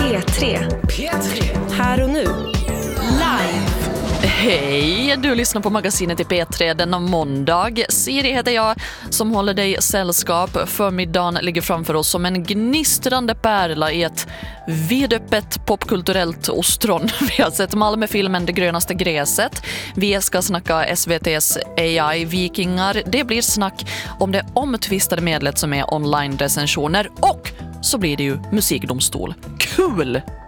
P3. Här och nu. Live. Hej, du lyssnar på magasinet i P3 denna måndag. Siri heter jag som håller dig sällskap. Förmiddagen ligger framför oss som en gnistrande pärla i ett vidöppet popkulturellt ostron. Vi har sett Malmöfilmen Det grönaste gräset. Vi ska snacka SVT:s AI-vikingar. Det blir snack om det omtvistade medlet som är online-recensioner. Och så blir det ju musikdomstol. Kul!